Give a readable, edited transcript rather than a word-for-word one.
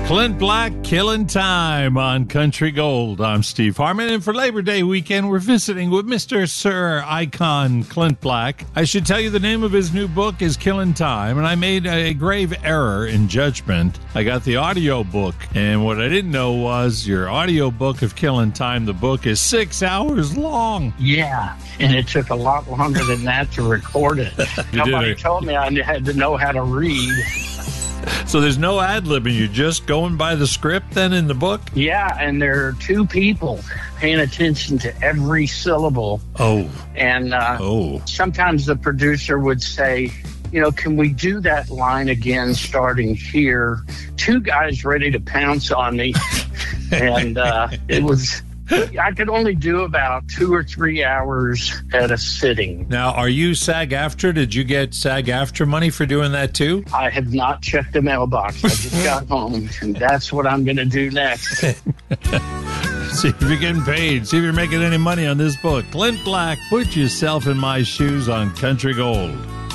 Clint Black, killing time on Country Gold. I'm Steve Harmon, and for Labor Day weekend, we're visiting with Mr. Sir Icon Clint Black. I should tell you the name of his new book is Killing Time, and I made a grave error in judgment. I got the audio book, and what I didn't know was your audio book of Killing Time, the book is 6 hours long. Yeah, and it took a lot longer than that to record it. Nobody told me I had to know how to read. So there's no ad-libbing. You're just going by the script then in the book? Yeah, and there are two people paying attention to every syllable. Oh. And sometimes the producer would say, you know, can we do that line again starting here? Two guys ready to pounce on me. And it was... I could only do about 2 or 3 hours at a sitting. Now, are you SAG-AFTRA? Did you get SAG-AFTRA money for doing that too? I have not checked the mailbox. I just got home, and that's what I'm going to do next. See if you're getting paid. See if you're making any money on this book. Clint Black, Put Yourself in My Shoes on Country Gold.